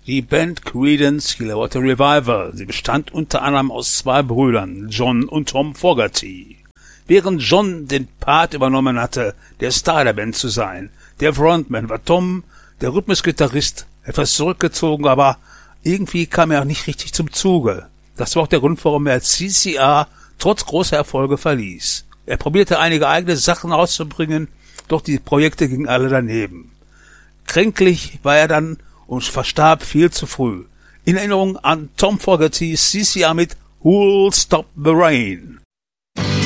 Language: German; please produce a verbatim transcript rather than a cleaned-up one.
Die Band Creedence Clearwater Revival. Sie bestand unter anderem aus zwei Brüdern, John und Tom Fogerty. Während John den Part übernommen hatte, der Star der Band zu sein, der Frontman, war Tom, der Rhythmusgitarrist, etwas zurückgezogen, aber irgendwie kam er auch nicht richtig zum Zuge. Das war auch der Grund, warum er C C R trotz großer Erfolge verließ. Er probierte einige eigene Sachen rauszubringen, doch die Projekte gingen alle daneben. Kränklich war er dann und verstarb viel zu früh. In Erinnerung an Tom Fogerty, C C R mit Who'll Stop the Rain.